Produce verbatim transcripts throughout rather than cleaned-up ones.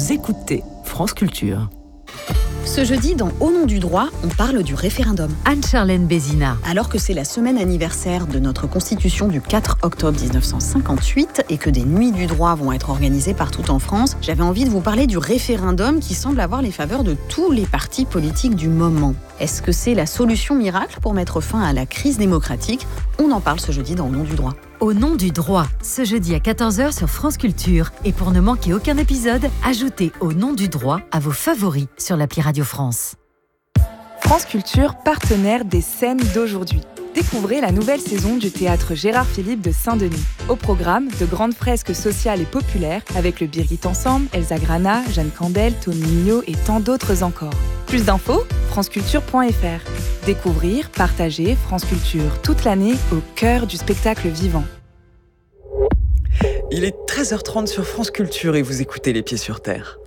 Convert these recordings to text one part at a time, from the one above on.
Vous écoutez France Culture. Ce jeudi, dans Au nom du droit, on parle du référendum. Anne-Charlène Bézina. Alors que c'est la semaine anniversaire de notre Constitution du quatre octobre dix-neuf cent cinquante-huit et que des nuits du droit vont être organisées partout en France, j'avais envie de vous parler du référendum qui semble avoir les faveurs de tous les partis politiques du moment. Est-ce que c'est la solution miracle pour mettre fin à la crise démocratique ? On en parle ce jeudi dans Au nom du droit. Au nom du droit, ce jeudi à quatorze heures sur France Culture. Et pour ne manquer aucun épisode, ajoutez Au nom du droit à vos favoris sur l'appli Radio France. France Culture, partenaire des scènes d'aujourd'hui. Découvrez la nouvelle saison du théâtre Gérard Philipe de Saint-Denis. Au programme, de grandes fresques sociales et populaires avec le Birgit Ensemble, Elsa Grana, Jeanne Candel, Tony Mignot et tant d'autres encore. Plus d'infos, franceculture point f r. Découvrir, partager France Culture toute l'année au cœur du spectacle vivant. Il est treize heures trente sur France Culture et vous écoutez Les Pieds sur Terre.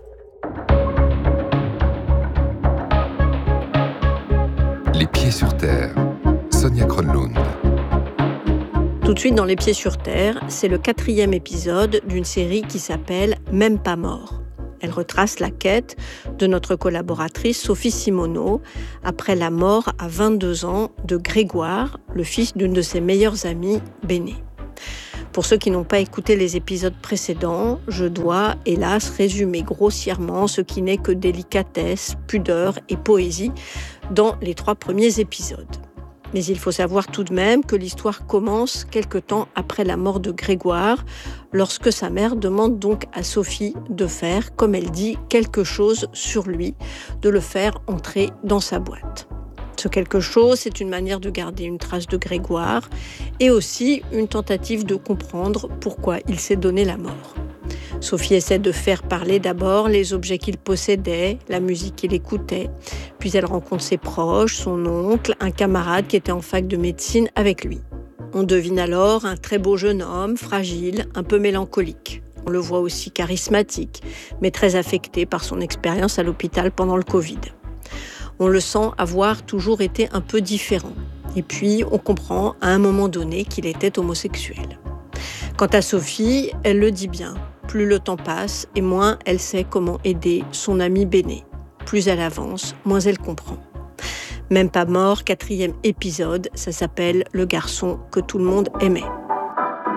Les Pieds sur Terre, Sonia Kronlund. Tout de suite dans Les Pieds sur Terre, c'est le quatrième épisode d'une série qui s'appelle « Même pas mort ». Elle retrace la quête de notre collaboratrice Sophie Simoneau après la mort à vingt-deux ans de Grégoire, le fils d'une de ses meilleures amies, Béné. Pour ceux qui n'ont pas écouté les épisodes précédents, je dois, hélas, résumer grossièrement ce qui n'est que délicatesse, pudeur et poésie dans les trois premiers épisodes. Mais il faut savoir tout de même que l'histoire commence quelque temps après la mort de Grégoire, lorsque sa mère demande donc à Sophie de faire, comme elle dit, quelque chose sur lui, de le faire entrer dans sa boîte. Ce quelque chose, c'est une manière de garder une trace de Grégoire et aussi une tentative de comprendre pourquoi il s'est donné la mort. Sophie essaie de faire parler d'abord les objets qu'il possédait, la musique qu'il écoutait, puis elle rencontre ses proches, son oncle, un camarade qui était en fac de médecine avec lui. On devine alors un très beau jeune homme, fragile, un peu mélancolique. On le voit aussi charismatique, mais très affecté par son expérience à l'hôpital pendant le Covid. On le sent avoir toujours été un peu différent. Et puis, on comprend à un moment donné qu'il était homosexuel. Quant à Sophie, elle le dit bien. Plus le temps passe et moins elle sait comment aider son amie Béné. Plus elle avance, moins elle comprend. Même pas mort, quatrième épisode, ça s'appelle « Le garçon que tout le monde aimait ».